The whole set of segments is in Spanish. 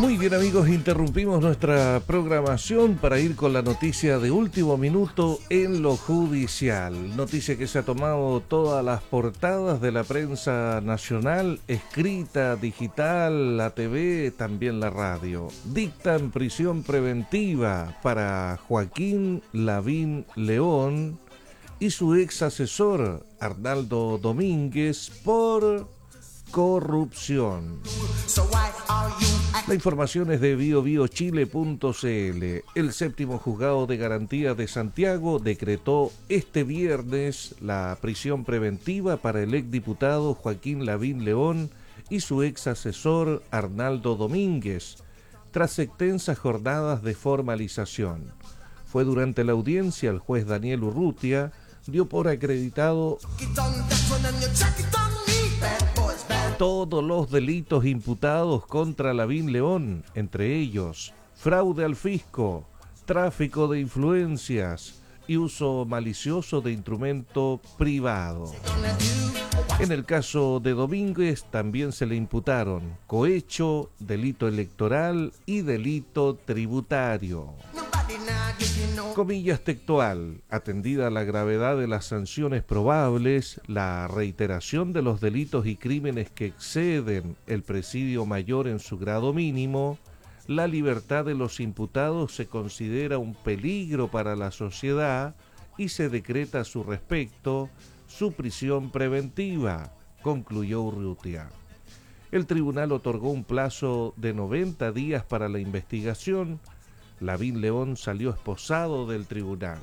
Muy bien, amigos, interrumpimos nuestra programación para ir con la noticia de último minuto en lo judicial. Noticia que se ha tomado todas las portadas de la prensa nacional, escrita, digital, la TV, también la radio. Dictan prisión preventiva para Joaquín Lavín León y su ex asesor Arnaldo Domínguez por corrupción. La información es de biobiochile.cl. El séptimo juzgado de garantía de Santiago decretó este viernes la prisión preventiva para el exdiputado Joaquín Lavín León y su ex asesor Arnaldo Domínguez, tras extensas jornadas de formalización. Fue durante la audiencia el juez Daniel Urrutia dio por acreditado todos los delitos imputados contra Lavín León, entre ellos fraude al fisco, tráfico de influencias y uso malicioso de instrumento privado. En el caso de Domínguez también se le imputaron cohecho, delito electoral y delito tributario. Comillas textual, atendida la gravedad de las sanciones probables, la reiteración de los delitos y crímenes que exceden el presidio mayor en su grado mínimo, la libertad de los imputados se considera un peligro para la sociedad y se decreta a su respecto su prisión preventiva, concluyó Urrutia. El tribunal otorgó un plazo de 90 días para la investigación. Lavín León salió esposado del tribunal.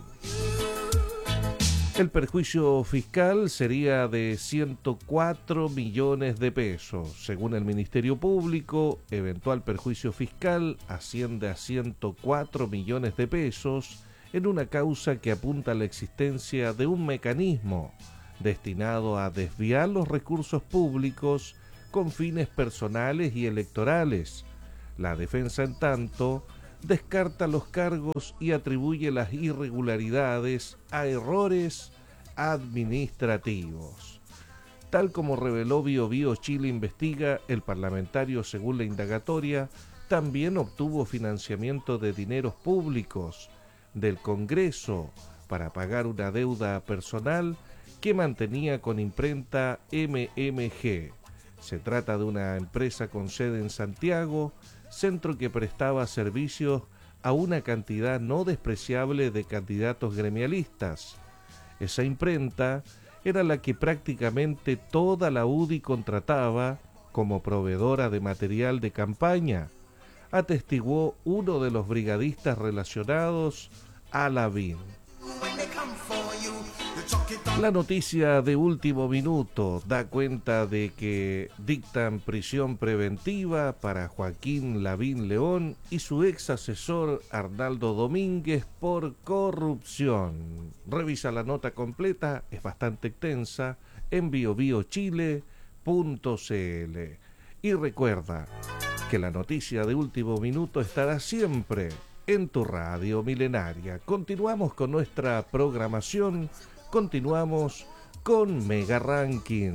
El perjuicio fiscal sería de 104 millones de pesos. Según el Ministerio Público, eventual perjuicio fiscal asciende a 104 millones de pesos en una causa que apunta a la existencia de un mecanismo destinado a desviar los recursos públicos con fines personales y electorales. La defensa, en tanto, descarta los cargos y atribuye las irregularidades a errores administrativos. Tal como reveló BioBioChile Investiga, el parlamentario, según la indagatoria, también obtuvo financiamiento de dineros públicos del Congreso para pagar una deuda personal que mantenía con imprenta MMG. Se trata de una empresa con sede en Santiago, centro que prestaba servicios a una cantidad no despreciable de candidatos gremialistas. Esa imprenta era la que prácticamente toda la UDI contrataba como proveedora de material de campaña, atestiguó uno de los brigadistas relacionados a Lavín. La noticia de último minuto da cuenta de que dictan prisión preventiva para Joaquín Lavín León y su ex asesor Arnaldo Domínguez por corrupción. Revisa la nota completa, es bastante extensa, en biobiochile.cl. Y recuerda que la noticia de último minuto estará siempre en tu radio milenaria. Continuamos con nuestra programación. Continuamos con Mega Ranking.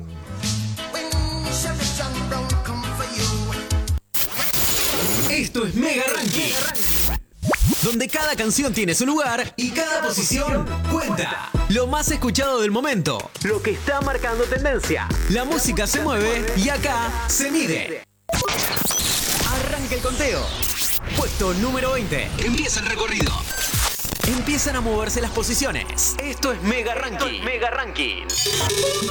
Esto es Mega Ranking, donde cada canción tiene su lugar y cada posición cuenta. Lo más escuchado del momento, lo que está marcando tendencia. La música se mueve y acá se mide. Arranca el conteo. Puesto número 20. Empieza el recorrido. Empiezan a moverse las posiciones. Esto es Mega Ranking.